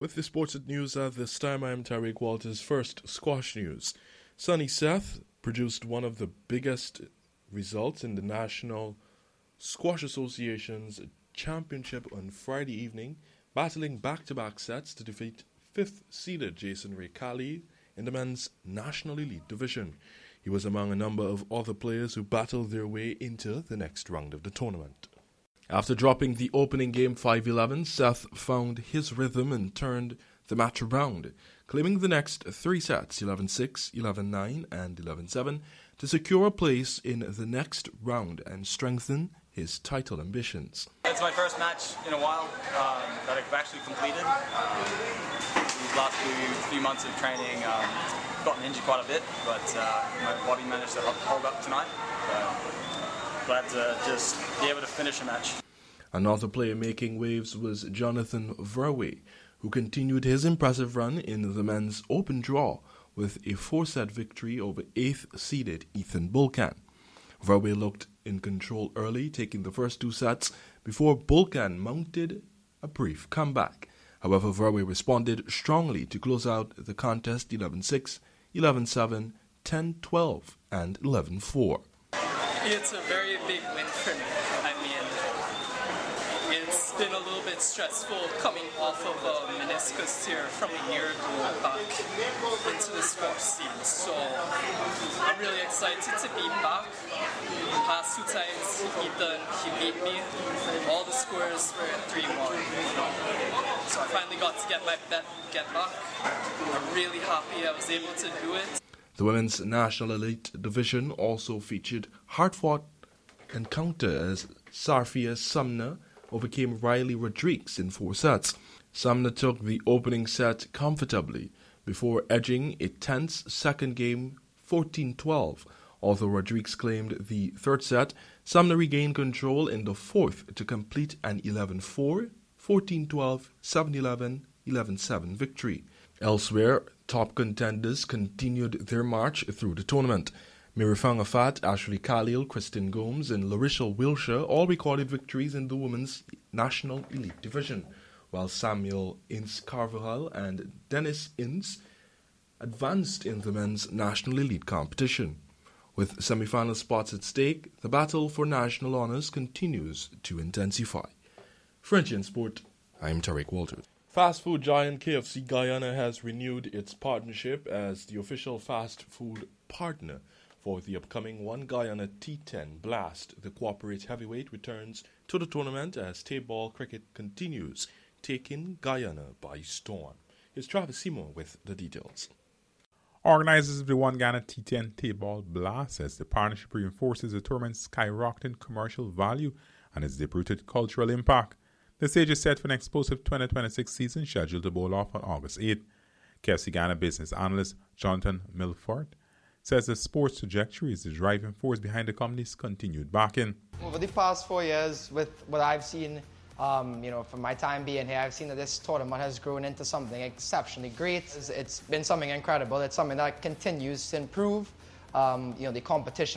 With the sports news at this time, I am Tariq Walters. First, squash news. Sonny Seth produced one of the biggest results in the National Squash Association's championship on Friday evening, battling back-to-back sets to defeat fifth-seeded Jason Ray Cali in the men's National Elite Division. He was among a number of other players who battled their way into the next round of the tournament. After dropping the opening game 5-11, Seth found his rhythm and turned the match around, claiming the next three sets 11-6, 11-9 and 11-7 to secure a place in the next round and strengthen his title ambitions. It's my first match in a while that I've actually completed. These last few months of training, gotten injured quite a bit, but my body managed to hold up tonight. Glad to just be able to finish a match. Another player making waves was Jonathan Verwey, who continued his impressive run in the men's open draw with a 4-set victory over 8th-seeded Ethan Bulkan. Verwey looked in control early, taking the first two sets before Bulkan mounted a brief comeback. However, Verwey responded strongly to close out the contest 11-6, 11-7, 10-12 and 11-4. It's a very big win for me. I mean, it's been a little bit stressful coming off of a meniscus tear from a year ago back into the squash scene. So I'm really excited to be back. The past two times he beat me. All the scores were 3-1. So I finally got to get back. I'm really happy I was able to do it. The Women's National Elite Division also featured hard-fought encounter as Sarfia Sumner overcame Riley Rodrigues in 4 sets. Sumner took the opening set comfortably before edging a tense second game 14-12. Although Rodrigues claimed the third set, Sumner regained control in the fourth to complete an 11-4, 14-12, 7-11, 11-7 victory. Elsewhere, top contenders continued their march through the tournament. Mirifang Afat, Ashley Khalil, Kristen Gomes, and Larissa Wilshire all recorded victories in the Women's National Elite Division, while Samuel Ince Carvajal and Dennis Ince advanced in the Men's National Elite competition. With semi-final spots at stake, the battle for national honours continues to intensify. French in Sport, I'm Tariq Walters. Fast food giant KFC Guyana has renewed its partnership as the official fast food partner for the upcoming One Guyana T10 Blast. The corporate heavyweight returns to the tournament as T-ball cricket continues, taking Guyana by storm. Here's Travis Seymour with the details. Organizers of the One Guyana T10 T-ball Blast says the partnership reinforces the tournament's skyrocketing commercial value and its deep-rooted cultural impact. The stage is set for an explosive 2026 season scheduled to bowl off on August 8th. KFC Ghana business analyst Jonathan Milford says the sports trajectory is the driving force behind the company's continued backing. Over the past 4 years, with what I've seen, from my time being here, I've seen that this tournament has grown into something exceptionally great. It's been something incredible. It's something that continues to improve. The competition